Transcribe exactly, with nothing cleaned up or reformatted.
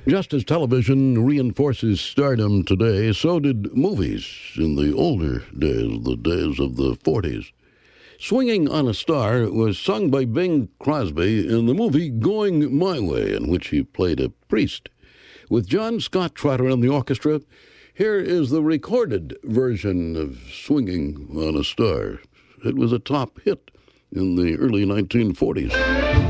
Just as television reinforces stardom today, so did movies in the older days, the days of the forties. Swinging on a Star was sung by Bing Crosby in the movie Going My Way, in which he played a priest. With John Scott Trotter and the orchestra, here is the recorded version of Swinging on a Star. It was a top hit in the early nineteen forties.